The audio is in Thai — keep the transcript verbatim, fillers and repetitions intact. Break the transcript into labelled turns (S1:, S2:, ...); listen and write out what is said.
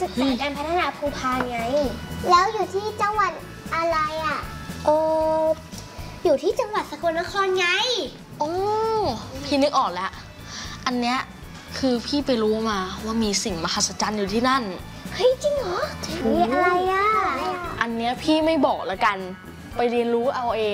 S1: ศึกษาการพัฒนาภูพานไงแล้วอยู่ที่จังหวัดอะไรอ่ะเอออยู่ที่จังหวัดสกลนครไง
S2: โอ้พี่นึกออกแล้วอันเนี้ยคือพี่ไปรู้มาว่ามีสิ่งมหัศจรรย์อยู่ที่นั่น
S1: เฮ้ยจริงเหรอมีอะไรอ่ะ
S2: อันเนี้ยพี่ไม่บอกละกันไปเรียนรู้เอาเอง